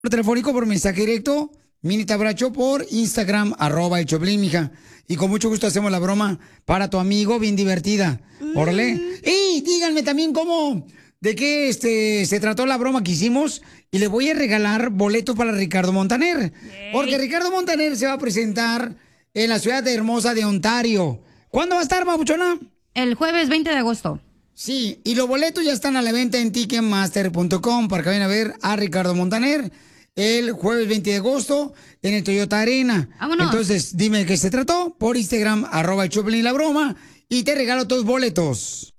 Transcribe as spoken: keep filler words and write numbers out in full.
telefónico por mensaje directo, Minita Bracho por Instagram, arroba el Choplin, mija. Y con mucho gusto hacemos la broma para tu amigo, bien divertida. Órale. Y díganme también cómo, de qué este, se trató la broma que hicimos. Y le voy a regalar boletos para Ricardo Montaner. Porque Ricardo Montaner se va a presentar en la ciudad de hermosa de Ontario. ¿Cuándo va a estar, babuchona? El jueves veinte de agosto. Sí, y los boletos ya están a la venta en ticketmaster punto com para que vayan a ver a Ricardo Montaner el jueves veinte de agosto en el Toyota Arena. ¡Vámonos! Entonces, dime de qué se trató por Instagram, arroba el Choplin y la broma, y te regalo tus boletos.